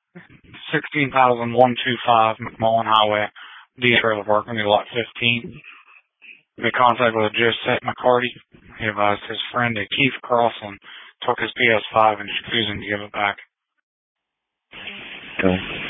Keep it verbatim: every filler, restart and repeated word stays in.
sixteen thousand one hundred twenty-five McMullen Highway, D trailer park, into lot fifteen. Made contact with Josette McCarty. He advised his friend a Keith Crossland took his P S five and is refusing to give it back. Okay.